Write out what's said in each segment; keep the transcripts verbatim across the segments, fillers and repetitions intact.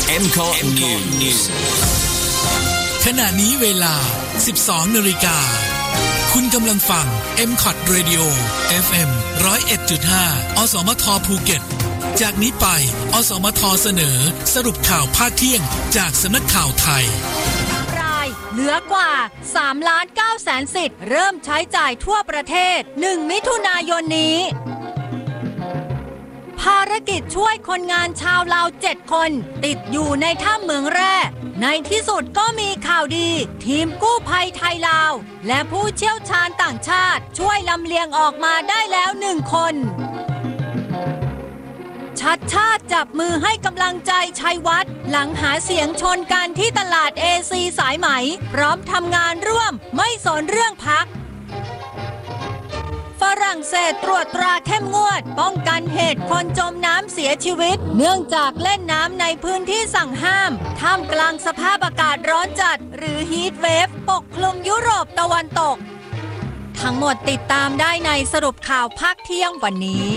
เอ็ม ซี โอ ที News ขณะนี้เวลา สิบสองนาฬิกา คุณกำลังฟัง เอ็ม ซี โอ ที Radio เอฟ เอ็ม หนึ่งศูนย์เอ็ดจุดห้า อสมทภูเก็ตจากนี้ไปอสมทเสนอสรุปข่าวภาคเที่ยงจากสำนักข่าวไทยรายเหลือกว่าสามล้านเก้าแสนสิทธิ์เริ่มใช้จ่ายทั่วประเทศหนึ่งมิถุนายนนี้ภารกิจช่วยคนงานชาวลาวเจ็ดคนติดอยู่ในถ้ำเหมืองแร่ในที่สุดก็มีข่าวดีทีมกู้ภัยไทยลาวและผู้เชี่ยวชาญต่างชาติช่วยลำเลียงออกมาได้แล้วหนึ่งคนชัดชาติจับมือให้กำลังใจชัยวัฒน์หลังหาเสียงชนกันที่ตลาด เอ ซี สายไหมพร้อมทำงานร่วมไม่สนเรื่องพรรคฝรั่งเศสตรวจตราเข้มงวดป้องกันเหตุคนจมน้ำเสียชีวิตเนื่องจากเล่นน้ำในพื้นที่สั่งห้ามท่ามกลางสภาพอากาศร้อนจัดหรือฮีทเวฟปกคลุมยุโรปตะวันตกทั้งหมดติดตามได้ในสรุปข่าวภาคเที่ยงวันนี้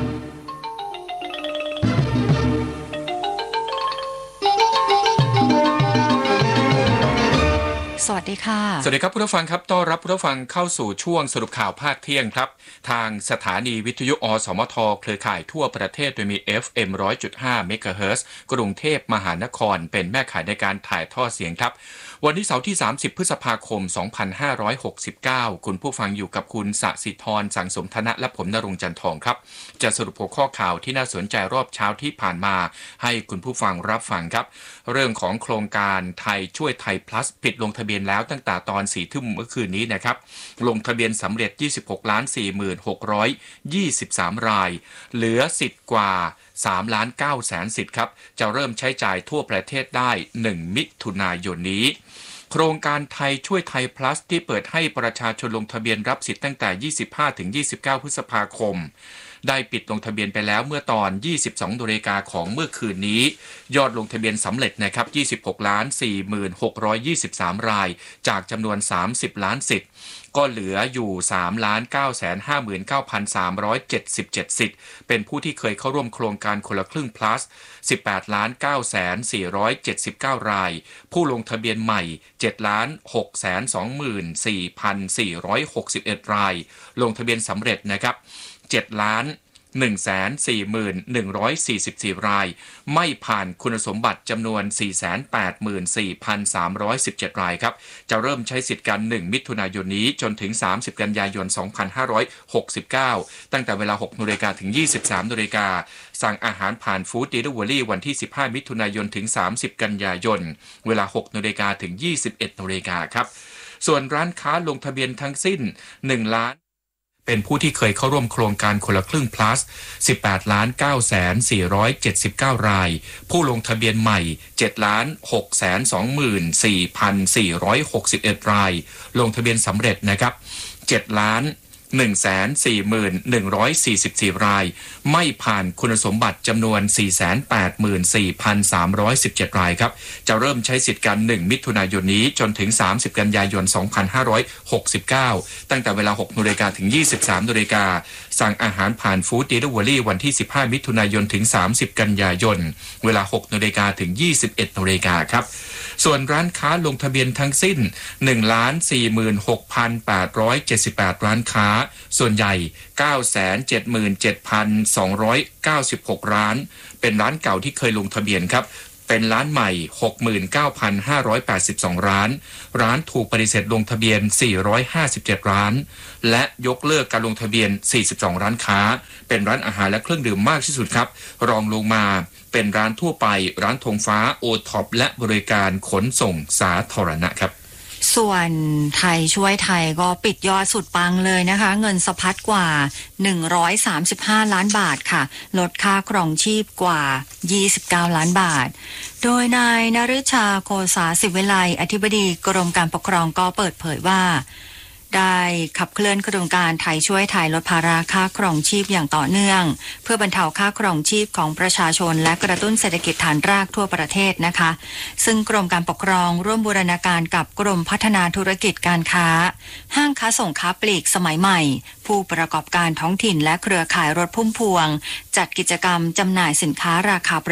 สวัสดีค่ะสวัสดีครับผู้ฟังครับต้อนรับผู้ฟังเข้าสู่ช่วงสรุปข่าวภาคเที่ยงครับทางสถานีวิทยุอสมทเครือข่ายทั่วประเทศโดยมี เอฟ เอ็ม หนึ่งร้อยจุดห้า เมกะเฮิรตซ์กรุงเทพมหานครเป็นแม่ข่ายในการถ่ายทอดเสียงครับวันนี้เสาร์ที่สามสิบพฤษภาคมสองพันห้าร้อยหกสิบเก้าคุณผู้ฟังอยู่กับคุณสศิธรสังสมธนะและผมณรงค์จันทองครับจะสรุปหัวข้อข่าวที่น่าสนใจรอบเช้าที่ผ่านมาให้คุณผู้ฟังรับฟังครับเรื่องของโครงการไทยช่วยไทย plus ปิดลงทะเบียนแล้วตั้งแต่ตอนสี่ทุ่มเมื่อคืนนี้นะครับลงทะเบียนสำเร็จ ยี่สิบหกล้านสี่หมื่นหกร้อยยี่สิบสาม รายเหลือสิทธิ์กว่าสามล้านเก้าแสนสิทธิ์ครับจะเริ่มใช้จ่ายทั่วประเทศได้หนึ่งมิถุนายนนี้โครงการไทยช่วยไทย plus ที่เปิดให้ประชาชนลงทะเบียนรับสิทธิ์ตั้งแต่ ยี่สิบห้าถึงยี่สิบเก้า พฤษภาคมได้ปิดลงทะเบียนไปแล้วเมื่อตอน ยี่สิบสองนาฬิกาของเมื่อคืนนี้ยอดลงทะเบียนสำเร็จนะครับ ยี่สิบหกล้านสี่หมื่นหกร้อยยี่สิบสาม รายจากจำนวนสามสิบล้านสิทธิ์ก็เหลืออยู่ สามล้านเก้าแสนห้าหมื่นเก้าพันสามร้อยเจ็ดสิบเจ็ด สิทธิ์เป็นผู้ที่เคยเข้าร่วมโครงการคนละครึ่ง plus สิบแปดล้านเก้าแสนสี่ร้อยเจ็ดสิบเก้ารายผู้ลงทะเบียนใหม่เจ็ดล้านหกแสนสองหมื่นสี่พันสี่ร้อยหกสิบเอ็ดรายลงทะเบียนสำเร็จนะครับเจ็ดล้านหนึ่งแสนสี่หมื่นหนึ่งร้อยสี่สิบสี่ รายไม่ผ่านคุณสมบัติจำนวน สี่แสนแปดหมื่นสี่พันสามร้อยสิบเจ็ด รายครับจะเริ่มใช้สิทธิ์กันหนึ่งมิถุนายนนี้จนถึงสามสิบกันยายนสองพันห้าร้อยหกสิบเก้าตั้งแต่เวลา หกนาฬิกาถึง ยี่สิบสามนาฬิกาสั่งอาหารผ่านฟู้ดเดลิเวอรี่วันที่สิบห้ามิถุนายนถึงสามสิบกันยายนเวลา หกนาฬิกาถึง ยี่สิบเอ็ดนาฬิกาครับส่วนร้านค้าลงทะเบียนทั้งสิ้นหนึ่งล้านเป็นผู้ที่เคยเข้าร่วมโครงการคนละครึ่ง plus สิบแปดล้านเก้าแสนสี่ร้อยเจ็ดสิบเก้ารายผู้ลงทะเบียนใหม่เจ็ดล้านหกแสนสองหมื่นสี่พันสี่ร้อยหกสิบเอ็ดรายลงทะเบียนสำเร็จนะครับเจ็ดล้านหนึ่งแสนสี่หมื่นหนึ่งร้อยสี่สิบสี่ รายไม่ผ่านคุณสมบัติจำนวน สี่แสนแปดหมื่นสี่พันสามร้อยสิบเจ็ด รายครับจะเริ่มใช้สิทธิ์กันหนึ่งมิถุนายนนี้จนถึงสามสิบกันยายนสองพันห้าร้อยหกสิบเก้าตั้งแต่เวลา หกนาฬิกาถึง ยี่สิบสามนาฬิกาสั่งอาหารผ่านฟู้ดเดลิเวอรี่วันที่สิบห้ามิถุนายนถึงสามสิบกันยายนเวลา หกนาฬิกาถึง ยี่สิบเอ็ดนาฬิกาครับส่วนร้านค้าลงทะเบียนทั้งสิ้น หนึ่งล้านสี่หมื่นหกพันแปดร้อยเจ็ดสิบแปด ร้านค้าส่วนใหญ่ เก้าแสนเจ็ดหมื่นเจ็ดพันสองร้อยเก้าสิบหก ร้านเป็นร้านเก่าที่เคยลงทะเบียนครับเป็นร้านใหม่ หกหมื่นเก้าพันห้าร้อยแปดสิบสอง ร้านร้านถูกปฏิเสธลงทะเบียนสี่ร้อยห้าสิบเจ็ดร้านและยกเลิกการลงทะเบียนสี่สิบสองร้านค้าเป็นร้านอาหารและเครื่องดื่มมากที่สุดครับรองลงมาเป็นร้านทั่วไปร้านธงฟ้าโอท็อปและบริการขนส่งสาธารณะครับส่วนไทยช่วยไทยก็ปิดยอดสุดปังเลยนะคะเงินสะพัดกว่าหนึ่งร้อยสามสิบห้าล้านบาทค่ะลดค่าครองชีพกว่ายี่สิบเก้าล้านบาทโดยนายนฤชาโกษาศิวิไลอธิบดีกรมการปกครองก็เปิดเผยว่าได้ขับเคลื่อนโครงการไทยช่วยไทยลดภาระค่าครองชีพอย่างต่อเนื่องเพื่อบรรเทาค่าครองชีพของประชาชนและกระตุ้นเศรษฐกิจฐานรากทั่วประเทศนะคะซึ่งกรมการปกครองร่วมบูรณาการกับกรมพัฒนาธุรกิจการค้าห้างค้าส่งค้าปลีกสมัยใหม่ผู้ประกอบการท้องถิ่นและเครือข่ายรถพุ่มพวงจัดกิจกรรมจำหน่ายสินค้าราคาประหยัด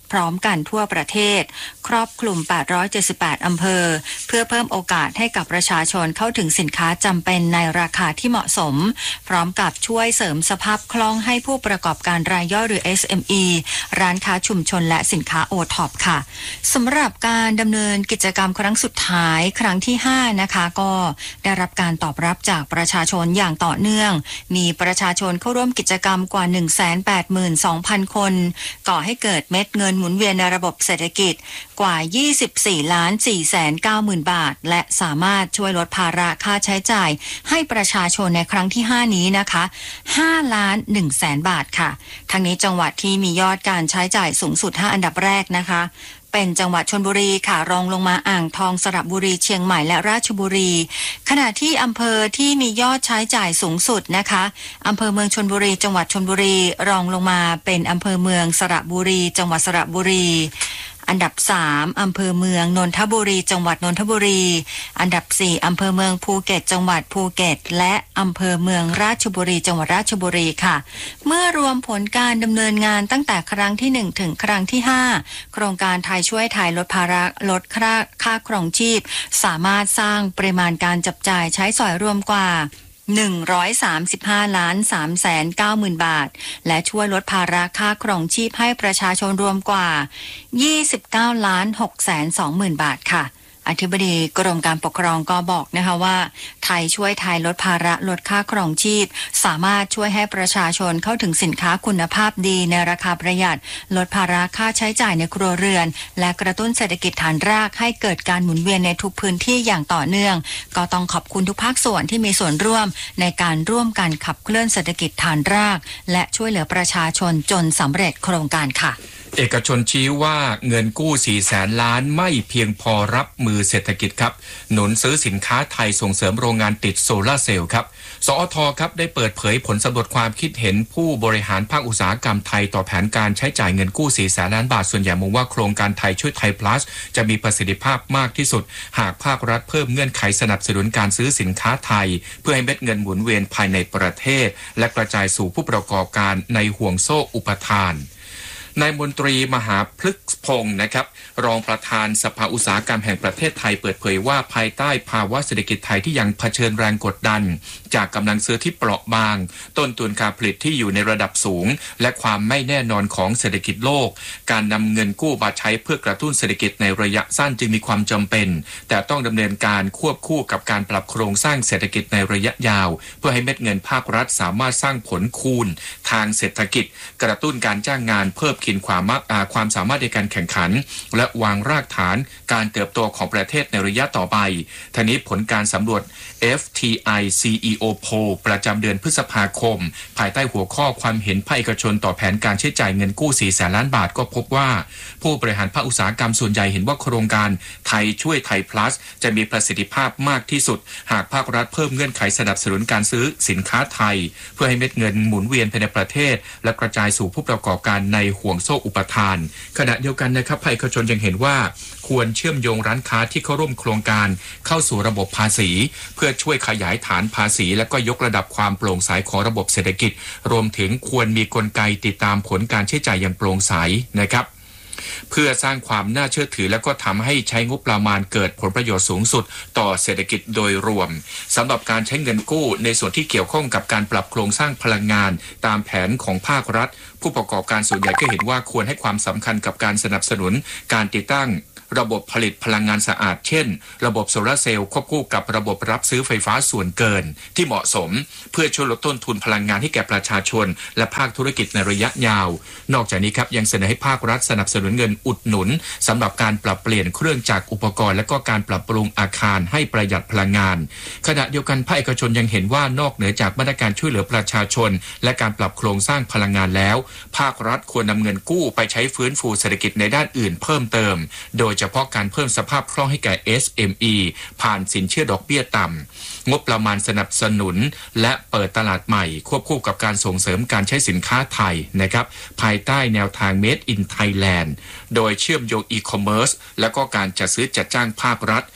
พร้อมกันทั่วประเทศครอบคลุมแปดร้อยเจ็ดสิบแปดอำเภอเพื่อเพิ่มโอกาสให้กับประชาชนเข้าถึงสินค้าจำเป็นในราคาที่เหมาะสมพร้อมกับช่วยเสริมสภาพคล่องให้ผู้ประกอบการรายย่อยหรือ เอส เอ็ม อี ร้านค้าชุมชนและสินค้า โอ ท็อป ค่ะสำหรับการดำเนินกิจกรรมครั้งสุดท้ายครั้งที่ห้านะคะก็ได้รับการตอบรับจากประชาชนอย่างต่อเนื่องมีประชาชนเข้าร่วมกิจกรรมกว่า หนึ่งแสนแปดหมื่นสองพัน คนก่อให้เกิดเม็ดเงินหมุนเวียนในระบบเศรษฐกิจกว่า ยี่สิบสี่ล้านสี่แสนเก้าหมื่น บาทและสามารถช่วยลดภาระค่าใช้จ่ายให้ประชาชนในครั้งที่ห้านี้นะคะห้าล้านหนึ่งแสนบาทค่ะทั้งนี้จังหวัดที่มียอดการใช้จ่ายสูงสุดห้าอันดับแรกนะคะเป็นจังหวัดชลบุรีค่ะรองลงมาอ่างทองสระบุรีเชียงใหม่และราชบุรีขณะที่อำเภอที่มียอดใช้จ่ายสูงสุดนะคะอำเภอเมืองชลบุรีจังหวัดชลบุรีรองลงมาเป็นอำเภอเมืองสระบุรีจังหวัดสระบุรีอันดับสามอำเภอเมืองนนทบุรีจังหวัดนนทบุรีอันดับสี่อำเภอเมืองภูเก็ตจังหวัดภูเก็ตและอำเภอเมืองราชบุรีจังหวัดราชบุรีค่ะเมื่อรวมผลการดำเนินงานตั้งแต่ครั้งที่หนึ่งถึงครั้งที่ห้าโครงการไทยช่วยไทยลดภาระลดค่าค่าครองชีพสามารถสร้างปริมาณการจับจ่ายใช้สอยรวมกว่าหนึ่งร้อยสามสิบห้าล้านสามแสนเก้าหมื่น บาทและช่วยลดภาระค่าครองชีพให้ประชาชนรวมกว่ายี่สิบเก้าล้านหกแสนสองหมื่น บาทค่ะอธิบดีกรมการปกครองก็บอกนะคะว่าไทยช่วยไทยลดภาระลดค่าครองชีพสามารถช่วยให้ประชาชนเข้าถึงสินค้าคุณภาพดีในราคาประหยัดลดภาระค่าใช้จ่ายในครัวเรือนและกระตุ้นเศรษฐกิจฐานรากให้เกิดการหมุนเวียนในทุกพื้นที่อย่างต่อเนื่องก็ต้องขอบคุณทุกภาคส่วนที่มีส่วนร่วมในการร่วมกันขับเคลื่อนเศรษฐกิจฐานรากและช่วยเหลือประชาชนจนสำเร็จโครงการค่ะเอกชนชี้ว่าเงินกู้สี่แสนล้านไม่เพียงพอรับมือเศรษฐกิจครับหนุนซื้อสินค้าไทยส่งเสริมโรงงานติดโซลาร์เซลล์ครับสอทครับได้เปิดเผยผลสำรวจความคิดเห็นผู้บริหารภาคอุตสาหกรรมไทยต่อแผนการใช้จ่ายเงินกู้สี่แสนล้านบาทส่วนใหญ่มองว่าโครงการไทยช่วยไทย plus จะมีประสิทธิภาพมากที่สุดหากภาครัฐเพิ่มเงื่อนไขสนับสนุนการซื้อสินค้าไทยเพื่อให้เม็ดเงินหมุนเวียนภายในประเทศและกระจายสู่ผู้ประกอบการในห่วงโซ่อุปทานนายมนตรีมหาพฤกษพงศ์นะครับรองประธานสภาอุตสาหกรรมแห่งประเทศไทยเปิดเผยว่าภายใต้ภาวะเศรษฐกิจไทยที่ยังเผชิญแรงกดดันจากกำลังซื้อที่เปราะบางต้นทุนการผลิตที่อยู่ในระดับสูงและความไม่แน่นอนของเศรษฐกิจโลกการนำเงินกู้มาใช้เพื่อกระตุ้นเศรษฐกิจในระยะสั้นจึงมีความจำเป็นแต่ต้องดำเนินการควบคู่กับการปรับโครงสร้างเศรษฐกิจในระยะยาวเพื่อให้เม็ดเงินภาครัฐสามารถสร้างผลคูณทางเศรษฐกิจกระตุ้นการจ้างงานเพิ่มขีดความความสามารถในการแข่งขันและวางรากฐานการเติบโตของประเทศในระยะต่อไปทั้งนี้ผลการสำรวจ เอฟ ที ไอ ซี อี โอ Poll ประจำเดือนพฤษภาคมภายใต้หัวข้อความเห็นภาคเอกชนต่อแผนการใช้จ่ายเงินกู้สี่แสนล้านบาทก็พบว่าผู้บริหารภาคอุตสาหกรรมส่วนใหญ่เห็นว่าโครงการไทยช่วยไทย plus จะมีประสิทธิภาพมากที่สุดหากภาครัฐเพิ่มเงื่อนไขสนับสนุนการซื้อสินค้าไทยเพื่อให้เม็ดเงินหมุนเวียนภายในประเทศและกระจายสู่ผู้ประกอบการในห่วงโซ่อุปทานขณะเดียวกันนะครับภาคเอกชนยังเห็นว่าควรเชื่อมโยงร้านค้าที่เข้าร่วมโครงการเข้าสู่ระบบภาษีเพื่อช่วยขยายฐานภาษีและก็ยกระดับความโปร่งใสของระบบเศรษฐกิจรวมถึงควรมีกลไกติดตามผลการใช้จ่ายอย่างโปร่งใสนะครับเพื่อสร้างความน่าเชื่อถือและก็ทำให้ใช้งบประมาณเกิดผลประโยชน์สูงสุดต่อเศรษฐกิจโดยรวมสำหรับการใช้เงินกู้ในส่วนที่เกี่ยวข้องกับการปรับโครงสร้างพลังงานตามแผนของภาครัฐผู้ประกอบการส่วนใหญ่ก็เห็นว่าควรให้ความสำคัญกับการสนับสนุนการติดตั้งระบบผลิตพลังงานสะอาดเช่นระบบโซลาร์เซลล์ควบคู่กับระบบรับซื้อไฟฟ้าส่วนเกินที่เหมาะสมเพื่อช่วยลดต้นทุนพลังงานให้แก่ประชาชนและภาคธุรกิจในระยะยาวนอกจากนี้ครับยังเสนอให้ภาครัฐสนับสนุนเงินอุดหนุนสำหรับการปรับเปลี่ยนเครื่องจักรอุปกรณ์และก็การปรับปรุงอาคารให้ประหยัดพลังงานขณะเดียวกันภาคเอกชนยังเห็นว่านอกเหนือจากมาตรการช่วยเหลือประชาชนและการปรับโครงสร้างพลังงานแล้วภาครัฐควรนำเงินกู้ไปใช้ฟื้นฟูเศรษฐกิจในด้านอื่นเพิ่มเติมโดยเฉพาะการเพิ่มสภาพคล่องให้แก่ เอส เอ็ม อี ผ่านสินเชื่อดอกเบี้ยต่ำงบประมาณสนับสนุนและเปิดตลาดใหม่ควบคู่กับการส่งเสริมการใช้สินค้าไทยนะครับภายใต้แนวทาง Made in Thailand โดยเชื่อมโยงอีคอมเมิร์ซและก็การจัดซื้อจัดจ้างภาครัฐ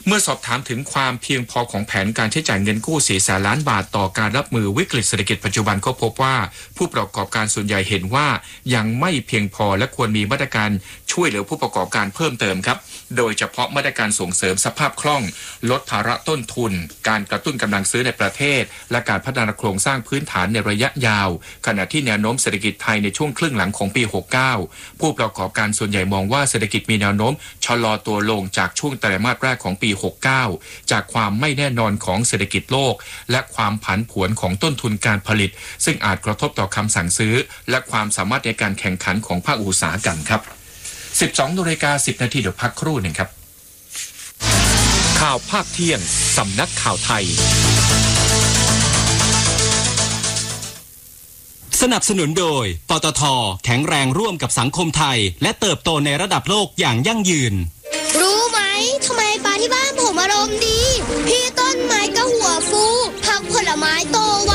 เมื่อสอบถามถึงความเพียงพอของแผนการใช้จ่ายเงินกู้สี่แสนล้านบาทต่อการรับมือวิกฤตเศรษฐกิจปัจจุบันก็พบว่าผู้ประกอบการส่วนใหญ่เห็นว่ายังไม่เพียงพอและควรมีมาตรการช่วยเหลือผู้ประกอบการเพิ่มเติมครับโดยเฉพาะมาตรการส่งเสริมสภาพคล่องลดภาระต้นทุนการกระตุ้นกำลังซื้อในประเทศและการพัฒนาโครงสร้างพื้นฐานในระยะยาวขณะที่แนวโน้มเศรษฐกิจไทยในช่วงครึ่งหลังของปีหกสิบเก้าผู้ประกอบการส่วนใหญ่มองว่าเศรษฐกิจมีแนวโน้มชะลอตัวลงจากช่วงไตรมาสแรกของปีหกสิบเก้าจากความไม่แน่นอนของเศรษฐกิจโลกและความผันผวนของต้นทุนการผลิตซึ่งอาจกระทบต่อคำสั่งซื้อและความสามารถในการแข่งขันของภาคอุตสาหกรรมครับ สิบสองนาฬิกาสิบนาทีเดี๋ยวพักครู่หนึ่งครับข่าวภาคเที่ยงสำนักข่าวไทยสนับสนุนโดยปตท.แข็งแรงร่วมกับสังคมไทยและเติบโตในระดับโลกอย่างยั่งยืนรู้ไหมทำไมปลาที่บ้านผมอารมณ์ดีพี่ต้นไม้ก็หัวฟูผักผลไม้โตไว